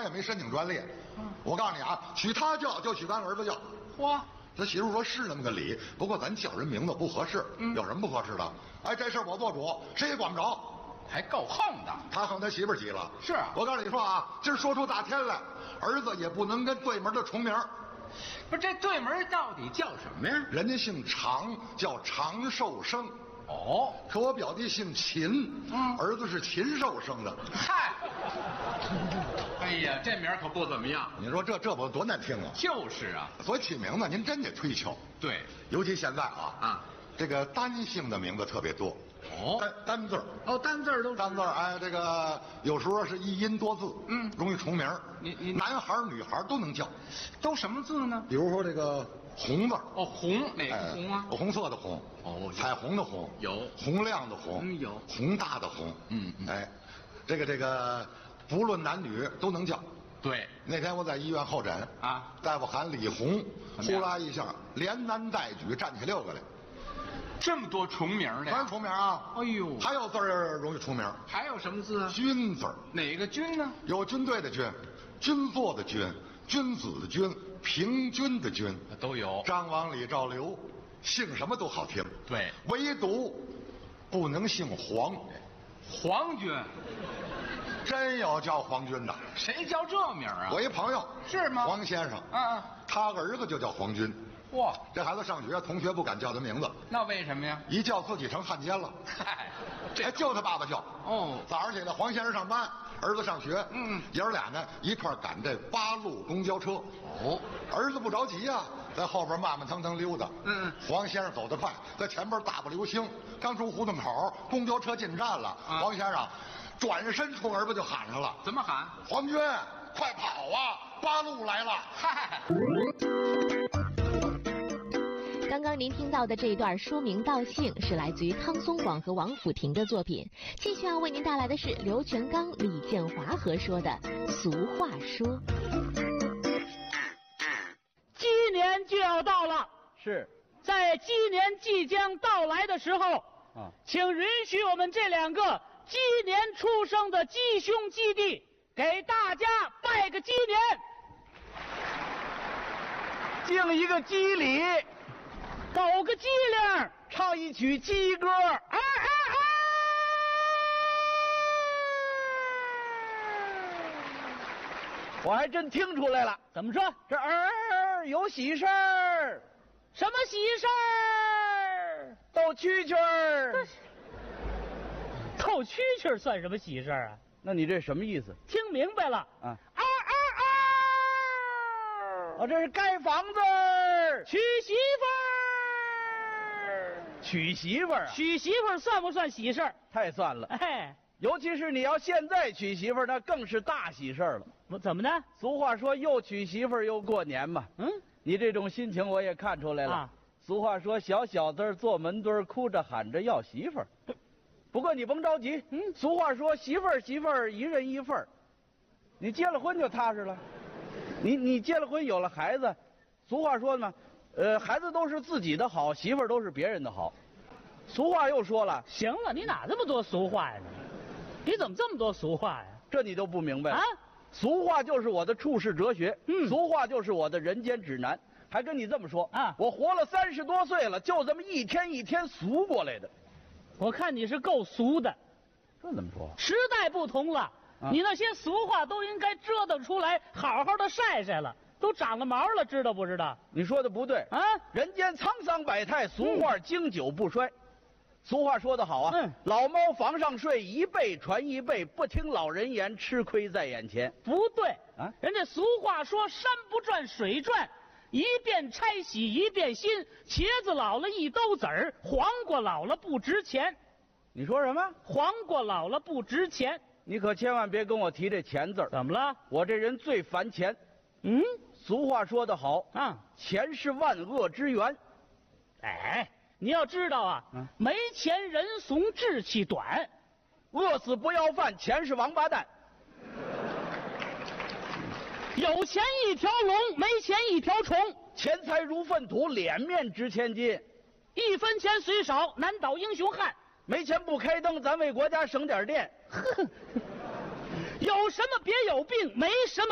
也没申请专利。我告诉你啊，取他叫就取咱儿子叫。 哇， 他媳妇说是那么个理，不过咱叫人名字不合适。有什么不合适的？哎，这事儿我做主，谁也管不着。 还够横的。 他横他媳妇儿急了。 是啊， 我告诉你说啊，今儿说出大天来，儿子也不能跟对门的重名。 不是这对门到底叫什么呀？ 人家姓常，叫长寿生。 哦， 可我表弟姓秦，儿子是禽兽生的。 嗨，哎呀，这名可不怎么样。 你说这不多难听啊？ 就是啊， 所以起名字您真得推敲。 对， 尤其现在啊，这个单姓的名字特别多。 哦， 单字儿。 哦，单字儿都单字儿，哎，这个有时候是一音多字，容易重名。 你男孩儿女孩儿都能叫。 都什么字呢？ 比如说这个红字。 哦，红哪个红啊？ 红色的红。 哦， 彩虹的红。 有。 洪亮的洪。 有。 宏大的宏。哎，这个不论男女都能叫。 对。 那天我在医院候诊啊，大夫喊李红，呼啦一下连男带举站起6个来。 这么多重名的， 全重名啊！ 哎呦， 还有字儿容易重名， 还有什么字啊？ 军字儿。 哪个军呢？ 有军队的军，军座的军，君子的君，平均的均， 都有。 张王李赵刘，姓什么都好听。 对， 唯独不能姓黄。 黄军， 真有叫黄军的？ 谁叫这名啊？ 我一朋友。 是吗？ 黄先生。他儿子就叫黄军。哇，这孩子上学，同学不敢叫他名字。 那为什么呀？ 一叫自己成汉奸了。 嗨， 这就他爸爸叫。 哦， 早上起来，黄先生上班，儿子上学。爷儿俩呢一块赶这8路公交车。哦，儿子不着急呀，在后边慢慢腾腾溜达。黄先生走得快，在前边大步流星。刚出胡同口，公交车进站了。黄先生转身冲儿子就喊上了。 怎么喊？ 黄军，快跑啊！8路来了。 嗨。 刚刚您听到的这一段说明道姓是来自于汤松广和王府亭的作品。继续要为您带来的是刘全刚、李建华合说的俗话说。 鸡年就要到了， 是在鸡年即将到来的时候，请允许我们这2个鸡年出生的鸡兄鸡弟给大家拜个鸡年， 敬一个鸡礼， 抖个机灵， 唱一曲鸡歌。我还真听出来了， 怎么说？ 这儿有喜事儿。 什么喜事儿？ 斗蛐蛐儿。 斗蛐蛐儿算什么喜事儿啊？ 那你这什么意思？ 听明白了啊！ 这是盖房子， 娶媳妇儿。 娶媳妇儿啊？ 娶媳妇儿算不算喜事儿？ 太算了。 哎， 尤其是你要现在娶媳妇儿，那更是大喜事儿了。 我怎么呢？ 俗话说又娶媳妇儿又过年嘛。你这种心情我也看出来了。俗话说小小子坐门墩哭着喊着要媳妇儿。不过你甭着急。俗话说媳妇儿一人一份儿。你结了婚就踏实了。你结了婚有了孩子，俗话说嘛，孩子都是自己的好，媳妇儿都是别人的好。俗话又说了， 行了，你哪这么多俗话呀？你怎么这么多俗话呀？ 这你都不明白啊？ 俗话就是我的处世哲学，俗话就是我的人间指南。还跟你这么说啊，我活了30多岁了，就这么一天一天俗过来的。 我看你是够俗的。 这怎么说？ 时代不同了。你那些俗话都应该折腾出来，好好的晒晒了，都长了毛了，知道不知道？ 你说的不对啊！人间沧桑百态，俗话经久不衰。俗话说得好啊，老猫房上睡，一辈传一辈，不听老人言，吃亏在眼前。 不对啊，人家俗话说山不转水转，一遍拆洗一遍新，茄子老了一兜籽儿，黄瓜老了不值钱。 你说什么？ 黄瓜老了不值钱。 你可千万别跟我提这钱字儿。 怎么了？ 我这人最烦钱。俗话说得好啊，钱是万恶之源。 哎，你要知道啊，没钱人怂志气短， 饿死不要饭，钱是王八蛋。 有钱一条龙，没钱一条虫。 钱财如粪土，脸面值千金。 1分钱虽少，难倒英雄汉。 没钱不开灯，咱为国家省点电。 有什么别有病，没什么